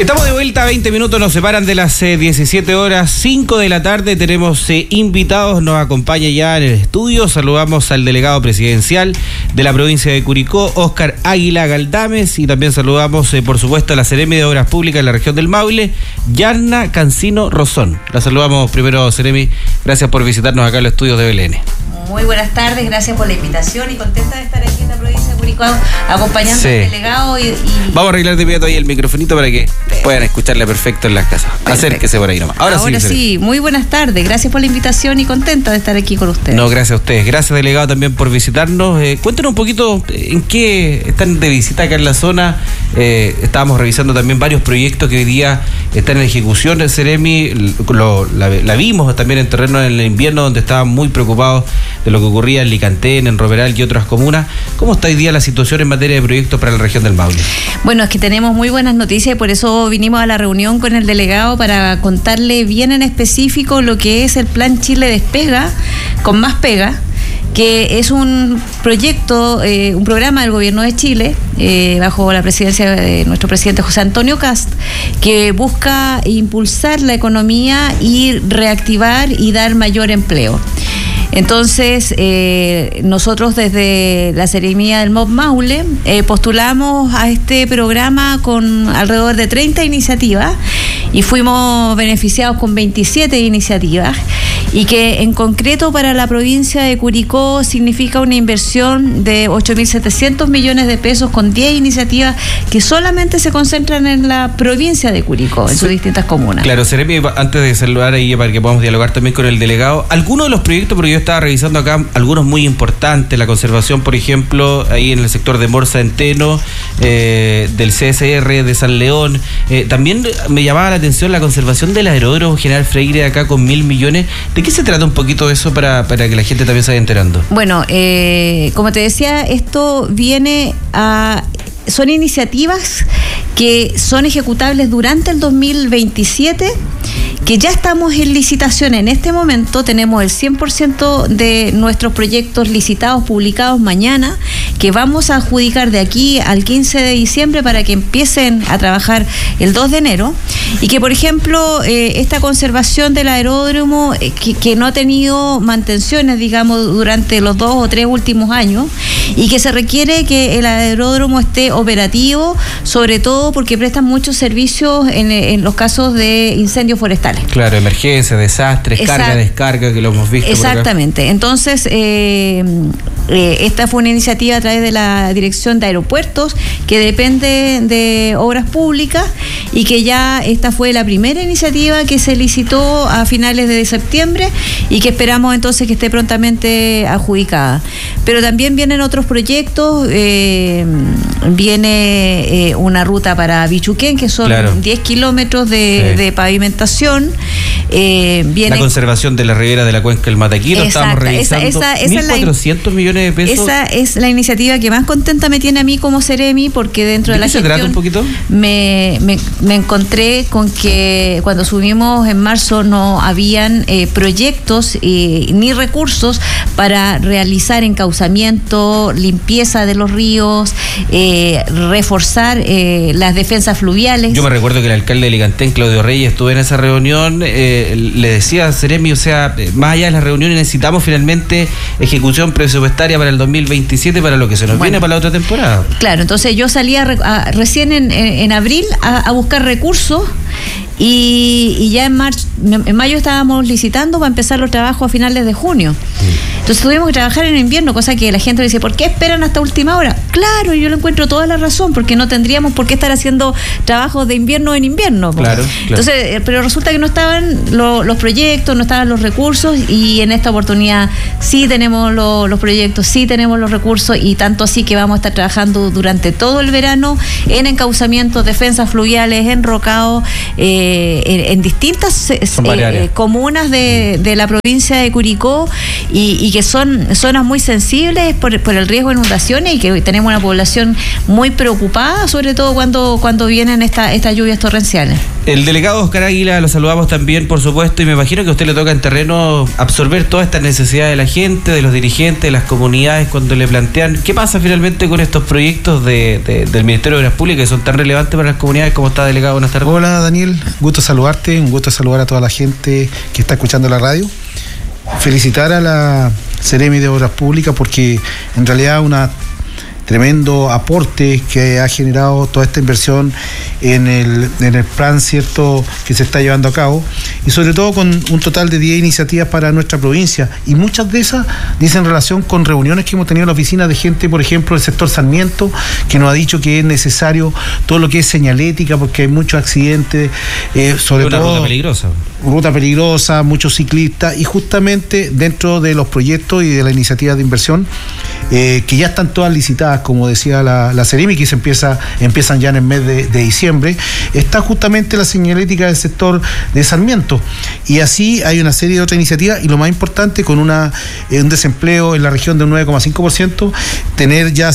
Estamos de vuelta, 20 minutos nos separan de las 17 horas, 5 de la tarde. Tenemos invitados, nos acompaña ya en el estudio. Saludamos al delegado presidencial de la provincia de Curicó, Óscar Águila Galdames, y también saludamos, por supuesto, a la Seremi de Obras Públicas de la región del Maule, Yarna Cancino Rosón. La saludamos primero, Seremi. Gracias por visitarnos acá en los estudios de BLN. Muy buenas tardes, gracias por la invitación y contenta de estar aquí en la provincia de Curicó acompañando al delegado y... Vamos a arreglar de inmediato ahí el microfonito para que puedan escucharle perfecto en las casas. Acérquese por ahí nomás. Ahora sí, muy buenas tardes, gracias por la invitación y contenta de estar aquí con ustedes. No, gracias a ustedes. Gracias, delegado, también por visitarnos. Cuéntanos un poquito en qué están de visita acá en la zona. Estábamos revisando también varios proyectos que hoy día están en ejecución. El Seremi la vimos también en terreno en el invierno, donde estaban muy preocupados de lo que ocurría en Licantén, en Romeral y otras comunas. ¿Cómo está hoy día la situación en materia de proyectos para la región del Maule? Bueno, es que tenemos muy buenas noticias y por eso vinimos a la reunión con el delegado para contarle bien en específico lo que es el Plan Chile Despega, con más pega, que es un proyecto, un programa del gobierno de Chile, bajo la presidencia de nuestro presidente José Antonio Kast, que busca impulsar la economía y reactivar y dar mayor empleo. Entonces, nosotros desde la Seremía del MOB Maule postulamos a este programa con alrededor de 30 iniciativas y fuimos beneficiados con 27 iniciativas, y que en concreto para la provincia de Curicó significa una inversión de 8.700 millones de pesos con 10 iniciativas que solamente se concentran en la provincia de Curicó, en sus distintas comunas. Claro, Seremi, antes de saludar ahí para que podamos dialogar también con el delegado, algunos de los proyectos, porque yo estaba revisando acá algunos muy importantes, la conservación, por ejemplo, ahí en el sector de Morsa Enteno, del CSR de San León. También me llamaba la atención la conservación del aeródromo General Freire acá con 1.000 millones. ¿De qué se trata un poquito eso para que la gente también se vaya enterando? Bueno, como te decía, esto son iniciativas que son ejecutables durante el 2027, que ya estamos en licitación en este momento. Tenemos el 100% de nuestros proyectos licitados, publicados mañana, que vamos a adjudicar de aquí al 15 de diciembre para que empiecen a trabajar el 2 de enero. Y que, por ejemplo, esta conservación del aeródromo, que no ha tenido mantenciones, digamos, durante los 2 o 3 últimos años, y que se requiere que el aeródromo esté operativo, sobre todo porque prestan muchos servicios en los casos de incendios forestales. Claro, emergencias, desastres, carga, descarga, que lo hemos visto. Exactamente. Entonces, esta fue una iniciativa a través de la Dirección de Aeropuertos, que depende de Obras Públicas, y que ya esta fue la primera iniciativa que se licitó a finales de septiembre y que esperamos entonces que esté prontamente adjudicada. Pero también vienen otros proyectos, viene una ruta para Bichuquén, que son 10 kilómetros de pavimentación. Viene la conservación de la ribera de la cuenca del Mataquiro. Estamos revisando 1.400 millones de pesos. Esa es la iniciativa que más contenta me tiene a mí como Seremi, porque dentro de la gestión... ¿Se trata un poquito? Me encontré con que cuando subimos en marzo no habían proyectos ni recursos para realizar encauzamiento, limpieza de los ríos, reforzar las defensas fluviales. Yo me recuerdo que el alcalde de Licantén, Claudio Reyes, estuve en esa reunión, le decía a Seremi, o sea, más allá de las reuniones necesitamos finalmente ejecución presupuestaria para el 2027, para lo que se nos viene para la otra temporada. Claro, entonces yo salía recién en abril a buscar recursos, y ya en mayo estábamos licitando para empezar los trabajos a finales de junio. Entonces tuvimos que trabajar en invierno, cosa que la gente dice, ¿por qué esperan hasta última hora? Claro, yo le encuentro toda la razón, porque no tendríamos por qué estar haciendo trabajos de invierno en invierno. Claro. Entonces, pero resulta que no estaban los proyectos, no estaban los recursos, y en esta oportunidad sí tenemos los proyectos, sí tenemos los recursos, y tanto así que vamos a estar trabajando durante todo el verano en encauzamientos, defensas fluviales, enrocados, en distintas comunas de la provincia de Curicó, y que son zonas muy sensibles por el riesgo de inundaciones y que tenemos una población muy preocupada, sobre todo cuando vienen estas lluvias torrenciales. El delegado Oscar Águila, lo saludamos también, por supuesto, y me imagino que a usted le toca en terreno absorber todas estas necesidades de la gente, de los dirigentes, de las comunidades, cuando le plantean qué pasa finalmente con estos proyectos del Ministerio de Obras Públicas que son tan relevantes para las comunidades. ¿Cómo está, delegado? Buenas tardes. Hola, Daniel, gusto saludarte, un gusto saludar a toda la gente que está escuchando la radio. Felicitar a la Seremi de Obras Públicas porque en realidad una tremendo aporte que ha generado toda esta inversión en el plan, ¿cierto?, que se está llevando a cabo, y sobre todo con un total de 10 iniciativas para nuestra provincia, y muchas de esas dicen relación con reuniones que hemos tenido en la oficina de gente, por ejemplo, del sector Sarmiento, que nos ha dicho que es necesario todo lo que es señalética, porque hay muchos accidentes, sobre todo ruta peligrosa, muchos ciclistas, y justamente dentro de los proyectos y de las iniciativas de inversión, que ya están todas licitadas, como decía la Seremi, que empiezan ya en el mes de diciembre, está justamente la señalética del sector de Sarmiento, y así hay una serie de otras iniciativas, y lo más importante, con un desempleo en la región del 9,5%, tener ya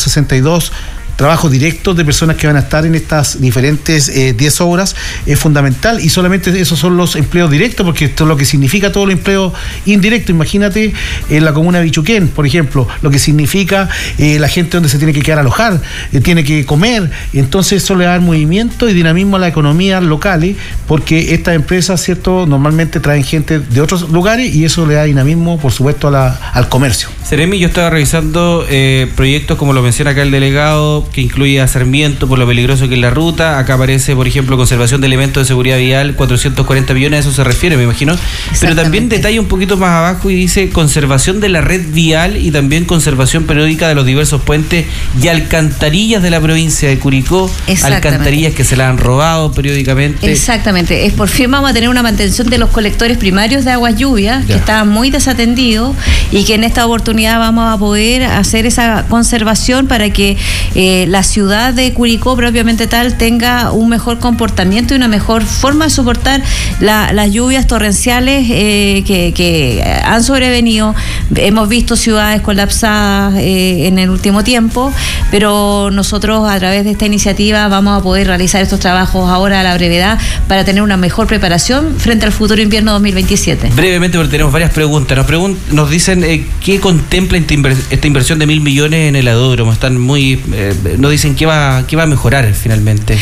162 trabajos directos de personas que van a estar en estas diferentes 10 obras es fundamental, y solamente esos son los empleos directos, porque esto es lo que significa todo el empleo indirecto. Imagínate en la comuna de Bichuquén, por ejemplo, lo que significa la gente donde se tiene que quedar a alojar, tiene que comer, entonces eso le da movimiento y dinamismo a las economías locales, porque estas empresas, ¿cierto?, normalmente traen gente de otros lugares y eso le da dinamismo, por supuesto, al comercio. Seremi, yo estaba revisando proyectos, como lo menciona acá el delegado, que incluye a Sarmiento por lo peligroso que es la ruta. Acá aparece, por ejemplo, conservación de elementos de seguridad vial, 440 millones, a eso se refiere, me imagino. Pero también detalla un poquito más abajo y dice conservación de la red vial y también conservación periódica de los diversos puentes y alcantarillas de la provincia de Curicó, alcantarillas que se las han robado periódicamente. Exactamente, por fin vamos a tener una mantención de los colectores primarios de aguas lluvias, que estaban muy desatendidos, y que en esta oportunidad vamos a poder hacer esa conservación para que la ciudad de Curicó propiamente tal tenga un mejor comportamiento y una mejor forma de soportar las lluvias torrenciales que han sobrevenido. Hemos visto ciudades colapsadas en el último tiempo, pero nosotros a través de esta iniciativa vamos a poder realizar estos trabajos ahora a la brevedad para tener una mejor preparación frente al futuro invierno 2027. Brevemente, porque tenemos varias preguntas. Nos dicen qué contempla esta inversión de 1.000 millones en el aeródromo. Están muy... nos dicen qué va a mejorar finalmente.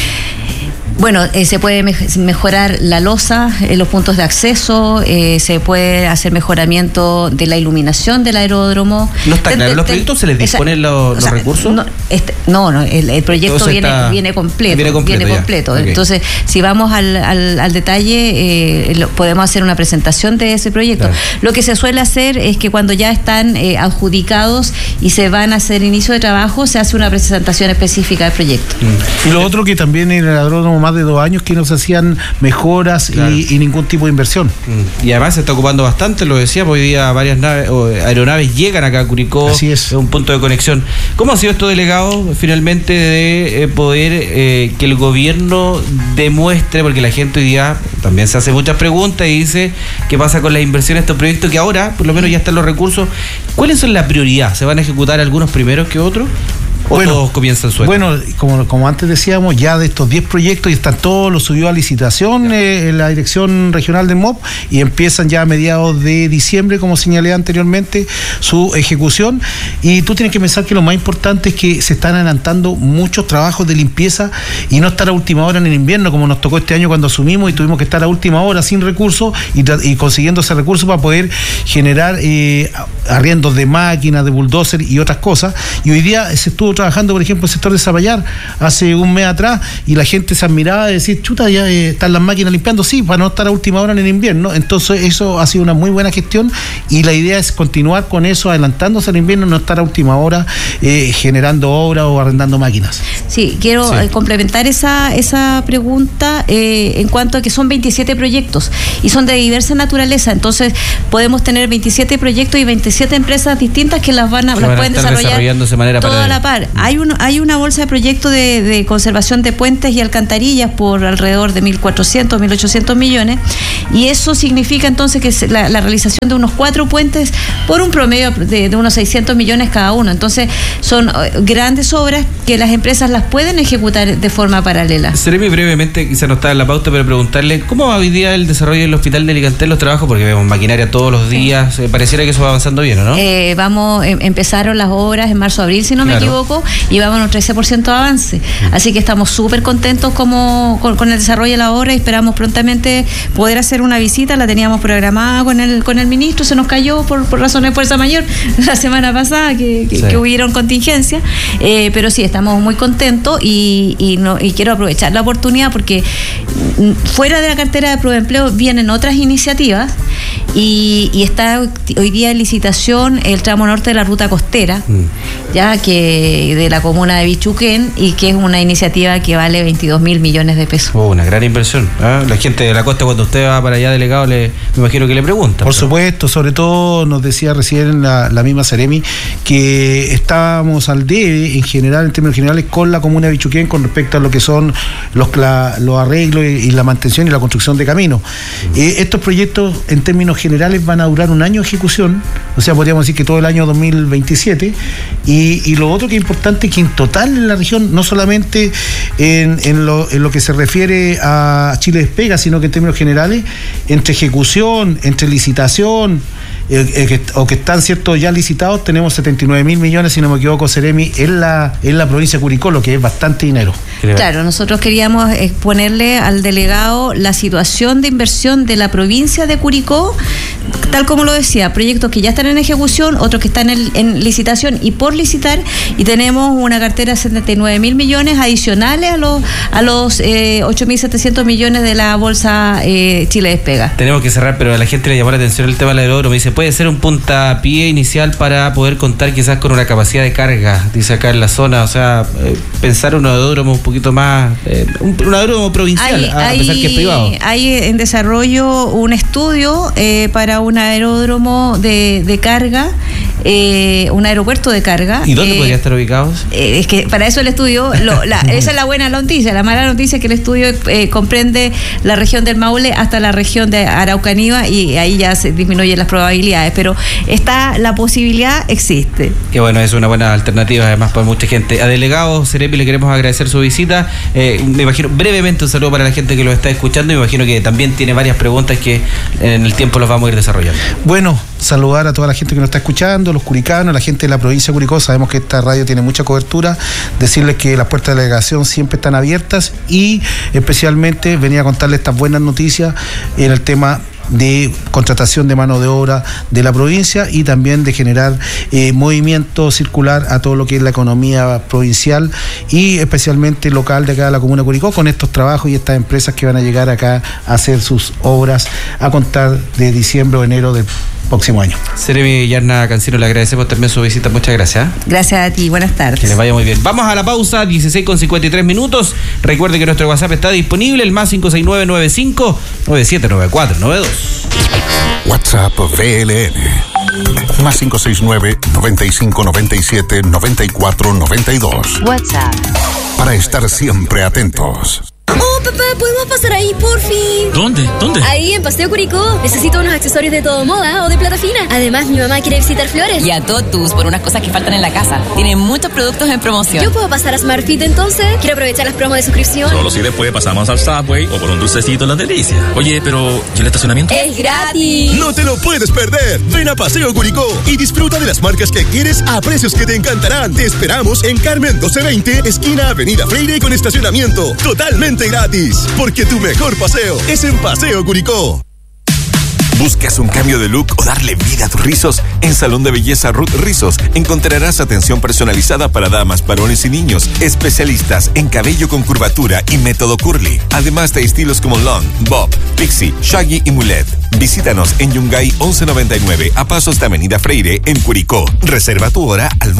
Bueno, se puede mejorar la losa, los puntos de acceso, se puede hacer mejoramiento de la iluminación del aeródromo. ¿No está claro los proyectos? ¿Se les disponen los recursos? No, el proyecto viene completo. Okay. Entonces, si vamos al detalle, podemos hacer una presentación de ese proyecto. Claro. Lo que se suele hacer es que cuando ya están adjudicados y se van a hacer inicio de trabajo, se hace una presentación específica del proyecto. Y lo otro, que también en el aeródromo más de 2 años que no se hacían mejoras, claro, y ningún tipo de inversión. Y además se está ocupando bastante, lo decíamos, hoy día varias aeronaves llegan acá a Curicó. Así es un punto de conexión. ¿Cómo ha sido esto, delegado, finalmente, de poder que el gobierno demuestre, porque la gente hoy día también se hace muchas preguntas y dice qué pasa con las inversiones de estos proyectos, que ahora por lo menos ya están los recursos? ¿Cuáles son la prioridad? ¿Se van a ejecutar algunos primeros que otros? Bueno, todos comienzan sueltos. Bueno, como antes decíamos, ya de estos 10 proyectos, y están todos los subió a licitación en la Dirección Regional del MOP, y empiezan ya a mediados de diciembre, como señalé anteriormente, su ejecución. Y tú tienes que pensar que lo más importante es que se están adelantando muchos trabajos de limpieza y no estar a última hora en el invierno, como nos tocó este año cuando asumimos y tuvimos que estar a última hora sin recursos y consiguiendo ese recurso para poder generar arriendos de máquinas, de bulldozer y otras cosas. Y hoy día se estuvo trabajando, por ejemplo, el sector de Zapallar hace un mes atrás, y la gente se admiraba de decir, chuta, ya están las máquinas limpiando, sí, para no estar a última hora en el invierno. Entonces eso ha sido una muy buena gestión, y la idea es continuar con eso, adelantándose al invierno, no estar a última hora generando obras o arrendando máquinas. Sí, quiero complementar esa pregunta en cuanto a que son 27 proyectos y son de diversa naturaleza. Entonces podemos tener 27 proyectos y 27 empresas distintas que las pueden desarrollar de manera toda la par. hay una bolsa de proyectos de conservación de puentes y alcantarillas por alrededor de 1.400, 1.800 millones, y eso significa entonces que la realización de unos 4 puentes por un promedio de unos 600 millones cada uno. Entonces son grandes obras que las empresas las pueden ejecutar de forma paralela. Seremi, brevemente, quizá no está en la pauta, pero preguntarle cómo va hoy día el desarrollo del Hospital de Alicante en los trabajos, porque vemos maquinaria todos los días, pareciera que eso va avanzando bien, ¿o no? Empezaron las obras en marzo-abril, si no me equivoco, y vamos a un 13% de avance. Así que estamos súper contentos con el desarrollo de la obra y esperamos prontamente poder hacer una visita. La teníamos programada con el ministro, se nos cayó por razones de fuerza mayor la semana pasada que hubieron contingencias, pero sí, estamos muy contentos y quiero aprovechar la oportunidad porque fuera de la cartera de Proempleo vienen otras iniciativas y está hoy día en licitación el tramo norte de la ruta costera, ya que de la comuna de Bichuquén, y que es una iniciativa que vale 22.000 millones de pesos. Una gran inversión. La gente de la costa, cuando usted va para allá, delegado, me imagino que le pregunta. Por supuesto, sobre todo nos decía recién la misma Seremi que estábamos al debe en general, en términos generales, con la comuna de Bichuquén con respecto a lo que son los arreglos y la mantención y la construcción de caminos. Estos proyectos en términos generales van a durar un año de ejecución, o sea, podríamos decir que todo el año 2027, y lo otro que es importante es que en total en la región, no solamente en lo que se refiere a Chile Despega, sino que en términos generales, entre ejecución, entre licitación, o que están ya licitados, tenemos 79.000 millones, si no me equivoco, Seremi, en la provincia de Curicó, lo que es bastante dinero. Claro, nosotros queríamos exponerle al delegado la situación de inversión de la provincia de Curicó, tal como lo decía, proyectos que ya están en ejecución, otros que están en licitación y por licitar, y tenemos una cartera de 79.000 millones adicionales a los 8.700 millones de la bolsa Chile Despega. Tenemos que cerrar, pero a la gente le llamó la atención el tema del aeródromo. Dice, puede ser un puntapié inicial para poder contar quizás con una capacidad de carga, dice acá en la zona, o sea, pensar un aeródromo un poquito más, un aeródromo provincial, a pesar que es privado. Hay en desarrollo un estudio para un aeródromo de carga, un aeropuerto de carga. ¿Y dónde podría estar ubicado? Es que para eso el estudio, esa es la buena noticia. La mala noticia es que el estudio comprende la región del Maule hasta la región de Araucanía, y ahí ya se disminuyen las probabilidades, pero la posibilidad existe. Que bueno, es una buena alternativa además para mucha gente. A delegado Seremi le queremos agradecer su visita. Me imagino, brevemente, un saludo para la gente que lo está escuchando, y me imagino que también tiene varias preguntas que en el tiempo los vamos a ir desarrollando. Bueno, saludar a toda la gente que nos está escuchando, los curicanos, la gente de la provincia de Curicó. Sabemos que esta radio tiene mucha cobertura, decirles que las puertas de la delegación siempre están abiertas, y especialmente venía a contarles estas buenas noticias en el tema de contratación de mano de obra de la provincia, y también de generar movimiento circular a todo lo que es la economía provincial y especialmente local de acá de la comuna de Curicó, con estos trabajos y estas empresas que van a llegar acá a hacer sus obras a contar de diciembre o enero del próximo año. Seremi Yarna Cancino, le agradecemos también su visita, muchas gracias. Gracias a ti, buenas tardes. Que les vaya muy bien. Vamos a la pausa, 16:53. Recuerde que nuestro WhatsApp está disponible, el más 569-95-9794-92. WhatsApp VLN más 569-9597-9492. WhatsApp. Para estar siempre atentos. Oh, papá, ¿podemos pasar ahí, por fin? ¿Dónde? Ahí, en Paseo Curicó. Necesito unos accesorios de todo moda o de plata fina. Además, mi mamá quiere visitar Flores. Y a Totus, por unas cosas que faltan en la casa. Tiene muchos productos en promoción. ¿Yo puedo pasar a SmartFit entonces? Quiero aprovechar las promos de suscripción. Solo si después pasamos al Subway o por un dulcecito en la delicia. Oye, pero ¿y el estacionamiento? ¡Es gratis! No te lo puedes perder. Ven a Paseo Curicó y disfruta de las marcas que quieres a precios que te encantarán. Te esperamos en Carmen 1220, esquina Avenida Freire, con estacionamiento totalmente gratis. Porque tu mejor paseo es en Paseo Curicó. ¿Buscas un cambio de look o darle vida a tus rizos? En Salón de Belleza Ruth Rizos encontrarás atención personalizada para damas, varones y niños, especialistas en cabello con curvatura y método curly, además de estilos como long, bob, pixie, shaggy y mulet. Visítanos en Yungay 1199, a pasos de Avenida Freire, en Curicó. Reserva tu hora al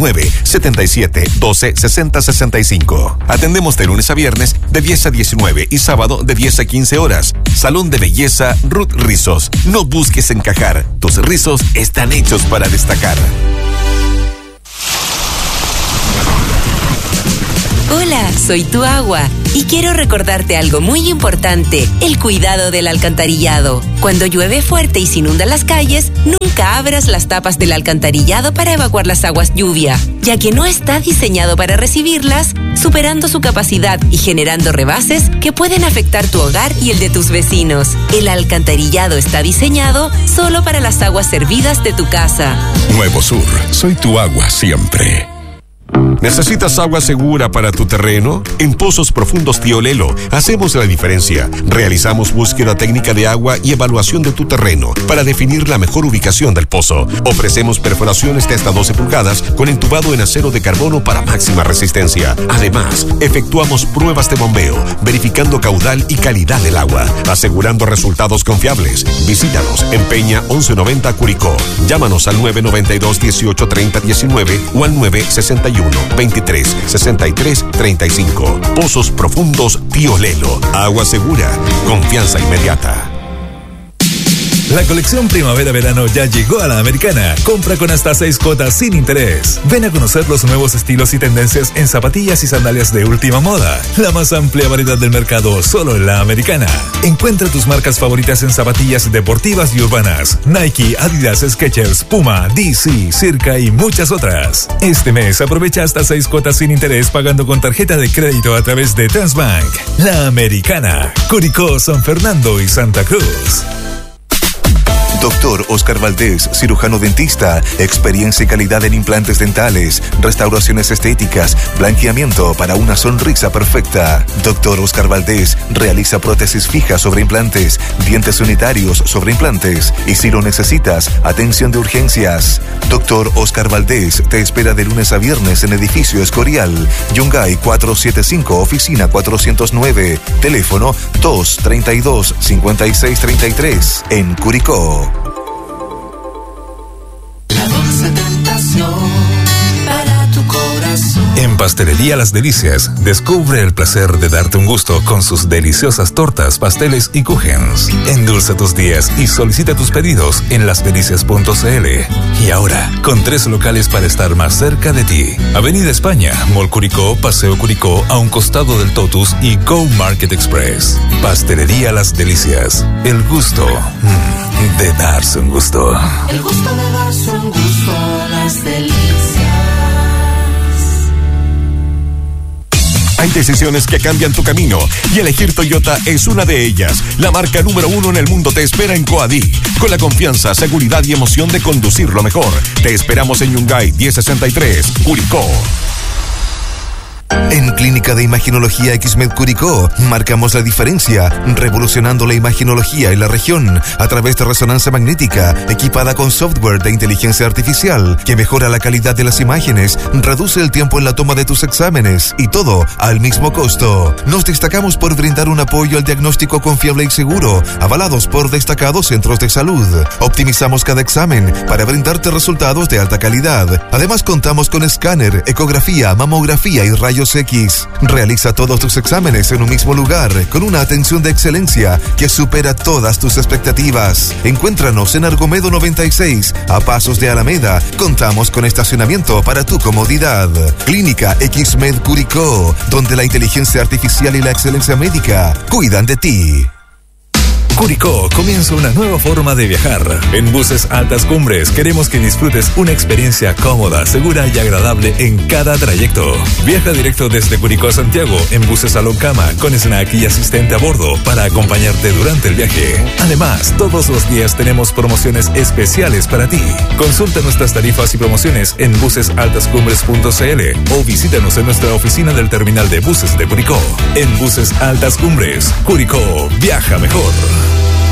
977-12-6065. Atendemos de lunes a viernes de 10 a 19 y sábado de 10 a 15 horas. Salón de Belleza Ruth Rizos. No busques encajar. Tus rizos están hechos para destacar. Hola, soy tu agua y quiero recordarte algo muy importante, el cuidado del alcantarillado. Cuando llueve fuerte y se inundan las calles, nunca abras las tapas del alcantarillado para evacuar las aguas lluvia, ya que no está diseñado para recibirlas, superando su capacidad y generando rebases que pueden afectar tu hogar y el de tus vecinos. El alcantarillado está diseñado solo para las aguas servidas de tu casa. Nuevo Sur, soy tu agua siempre. ¿Necesitas agua segura para tu terreno? En Pozos Profundos Tío Lelo hacemos la diferencia. Realizamos búsqueda técnica de agua y evaluación de tu terreno para definir la mejor ubicación del pozo. Ofrecemos perforaciones de hasta 12 pulgadas con entubado en acero de carbono para máxima resistencia. Además, efectuamos pruebas de bombeo, verificando caudal y calidad del agua, asegurando resultados confiables. Visítanos en Peña 1190 Curicó. Llámanos al 992 18 30 19 o al 961 23 63 35. Pozos Profundos Tío Lelo. Agua segura, confianza inmediata. La colección primavera-verano ya llegó a la Americana. Compra con hasta 6 cuotas sin interés. Ven a conocer los nuevos estilos y tendencias en zapatillas y sandalias de última moda. La más amplia variedad del mercado solo en la Americana. Encuentra tus marcas favoritas en zapatillas deportivas y urbanas. Nike, Adidas, Skechers, Puma, DC, Circa y muchas otras. Este mes aprovecha hasta 6 cuotas sin interés pagando con tarjeta de crédito a través de Transbank. La Americana. Curicó, San Fernando y Santa Cruz. Doctor Oscar Valdés, cirujano dentista, experiencia y calidad en implantes dentales, restauraciones estéticas, blanqueamiento para una sonrisa perfecta. Doctor Oscar Valdés realiza prótesis fijas sobre implantes, dientes unitarios sobre implantes y si lo necesitas, atención de urgencias. Doctor Oscar Valdés te espera de lunes a viernes en edificio Escorial, Yungay 475, oficina 409, teléfono 232-5633 en Curicó. La dulce tentación para tu corazón. En Pastelería Las Delicias, descubre el placer de darte un gusto con sus deliciosas tortas, pasteles y kuchens. Endulza tus días y solicita tus pedidos en lasdelicias.cl. Y ahora, con 3 locales para estar más cerca de ti. Avenida España, Mall Curicó, Paseo Curicó, a un costado del Totus y Go Market Express. Pastelería Las Delicias. El gusto de darse un gusto. El gusto de darse un gusto, Las Delicias. Hay decisiones que cambian tu camino y elegir Toyota es una de ellas. La marca número 1 en el mundo te espera en Coadí. Con la confianza, seguridad y emoción de conducir lo mejor. Te esperamos en Yungay 1063, Curicó. En Clínica de Imaginología XMED Curicó marcamos la diferencia, revolucionando la imaginología en la región a través de resonancia magnética equipada con software de inteligencia artificial que mejora la calidad de las imágenes, reduce el tiempo en la toma de tus exámenes y todo al mismo costo. Nos destacamos por brindar un apoyo al diagnóstico confiable y seguro, avalados por destacados centros de salud. Optimizamos cada examen para brindarte resultados de alta calidad. Además contamos con escáner, ecografía, mamografía y rayos X. Realiza todos tus exámenes en un mismo lugar con una atención de excelencia que supera todas tus expectativas. Encuéntranos en Argomedo 96, a pasos de Alameda. Contamos con estacionamiento para tu comodidad. Clínica XMED Curicó, donde la inteligencia artificial y la excelencia médica cuidan de ti. Curicó comienza una nueva forma de viajar. En Buses Altas Cumbres queremos que disfrutes una experiencia cómoda, segura y agradable en cada trayecto. Viaja directo desde Curicó a Santiago en buses Salón Cama con snack y asistente a bordo para acompañarte durante el viaje. Además, todos los días tenemos promociones especiales para ti. Consulta nuestras tarifas y promociones en busesaltascumbres.cl o visítanos en nuestra oficina del terminal de buses de Curicó. En Buses Altas Cumbres, Curicó, viaja mejor.